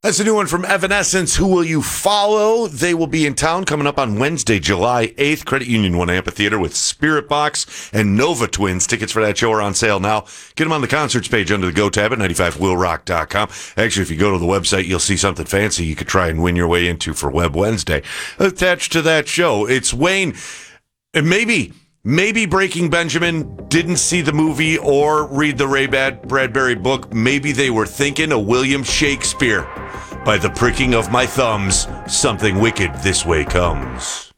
That's a new one from Evanescence. Who Will You Follow? They will be in town coming up on Wednesday, July 8th. Credit Union 1 Amphitheater with Spirit Box and Nova Twins. Tickets for that show are on sale now. Get them on the concerts page under the Go tab at 95willrock.com. Actually, if you go to the website, you'll see something fancy you could try and win your way into for Web Wednesday. Attached to that show, it's Wayne. And maybe Breaking Benjamin didn't see the movie or read the Ray Bradbury book. Maybe they were thinking of William Shakespeare. By the pricking of my thumbs, something wicked this way comes.